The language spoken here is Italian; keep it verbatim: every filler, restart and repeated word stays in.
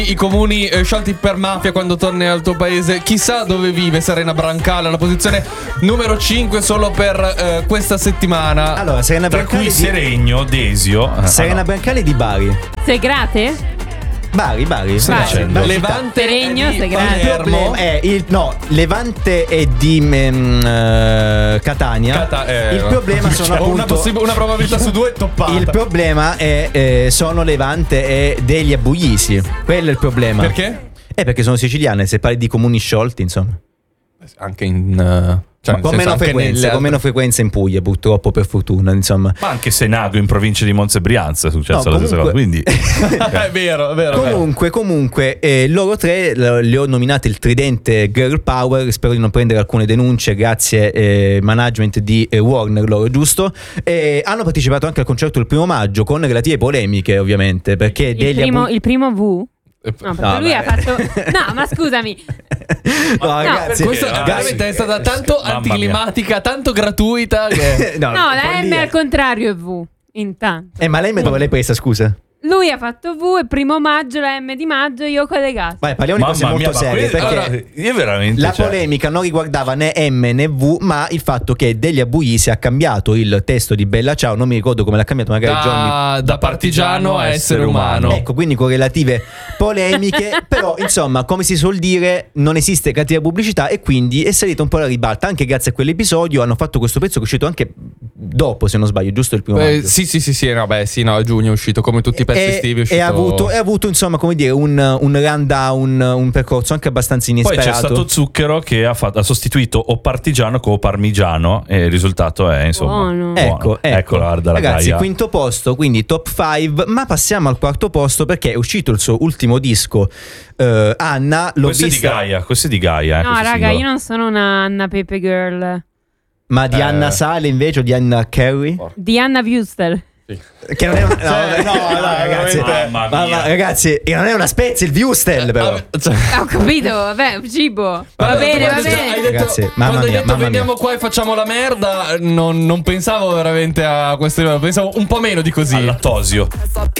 I comuni eh, sciolti per mafia quando torni al tuo paese. Chissà dove vive Serena Brancale, alla posizione numero cinque solo per eh, questa settimana. Allora, Serena Tra Brancale cui di... Seregno, Desio. Serena ah, no. Brancale di Bari. Segrate? Bari, Bari. Stai dicendo? Bari. Levante Seregno, è di Segrate. Palermo. È il, no, Levante è di mm, eh, Catania. Cata- eh, il problema sono Ho una, appunto possib- una probabilità su due toppata. il problema è eh, sono Levante e degli Abuglisi. Quello è il problema. Perché? Eh, perché sono siciliane, se parli di comuni sciolti, insomma. Anche in uh, cioè, con, nel senso, meno anche frequenza, nelle con meno frequenza in Puglia, purtroppo, per fortuna, insomma. Ma anche Senago in provincia di Monza e Brianza è successa No, la stessa comunque- cosa. Quindi è vero, è vero. Comunque, comunque, eh, loro tre l- le ho nominate il tridente Girl Power. Spero di non prendere alcune denunce, grazie eh, management di eh, Warner, loro, giusto? E hanno partecipato anche al concerto il primo maggio con relative polemiche, ovviamente, perché Il degli primo, abu- il primo V? No, perché No, lui beh. ha fatto. No, ma scusami. No, ragazzi, Questa Eh, veramente è stata tanto mamma mia. anticlimatica, tanto gratuita che... no, No, la M follia. al contrario è V. Intanto. Eh, ma lei me dove l'hai presa, scusa? Lui ha fatto V e primo maggio, la M di maggio, io ho collegato. Vai, parliamo di cose mamma molto mia, ma serie, que- perché allora, io veramente la cioè, polemica non riguardava né M né V, ma il fatto che degli Abuglisi ha cambiato il testo di Bella Ciao, non mi ricordo come l'ha cambiato, magari Johnny. Da, da partigiano a essere umano. Ecco, quindi con relative polemiche, però insomma, come si suol dire, non esiste cattiva pubblicità e quindi è salita un po' la ribalta. Anche grazie a quell'episodio hanno fatto questo pezzo che è uscito anche dopo, se non sbaglio, giusto il primo Eh, maggio. sì, sì, sì, sì, no, beh, sì, no, a giugno è uscito come tutti i pezzi E, estivi. È e uscito... ha avuto, e ha avuto insomma, come dire, un, un rundown, un percorso anche abbastanza Poi inesperato. c'è stato Zucchero che ha, fatto, ha sostituito o partigiano con o parmigiano e il risultato è insomma Buono. buono. Ecco, ecco. ecco guarda la Ragazzi, Gaia. quinto posto, quindi top cinque, ma passiamo al quarto posto perché è uscito il suo ultimo disco, eh, Anna, l'ho Questo è di vista, Gaia, questo è di Gaia eh, No, questo raga, singolo. io non sono una Anna Pepe Girl. ma di Eh. Anna Sale invece o di Anna Carey? Di Anna Wüstel. Che non è una, no, Cioè, no, no, ragazzi, veramente. Mamma ma- mia. ma ragazzi, che non è una spezia, il Wustel però. Ah, cioè- Ho capito, vabbè, un cibo. Va Guarda, bene, va quando hai bene. detto- Ragazzi, mamma quando hai mia, detto mamma veniamo mia. qua e facciamo la merda, non, non pensavo veramente a questo livello, pensavo un po' meno di così. Al lattosio.